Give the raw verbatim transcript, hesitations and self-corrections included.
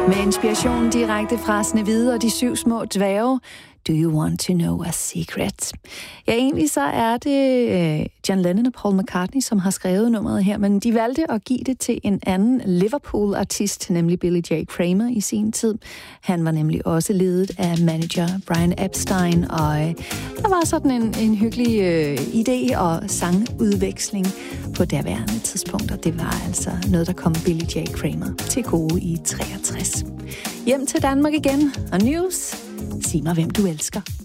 Med inspiration direkte fra Snehvide og de syv små dværge. Do you want to know a secret? Ja, egentlig så er det John Lennon og Paul McCartney, som har skrevet nummeret her, men de valgte at give det til en anden Liverpool-artist, nemlig Billy J. Kramer i sin tid. Han var nemlig også ledet af manager Brian Epstein, og der var sådan en, en hyggelig øh, idé og sangudveksling på derværende tidspunkt, og det var altså noget, der kom Billy J. Kramer til gode i treogtres. Hjem til Danmark igen, og news. Sig mig, hvem du elsker.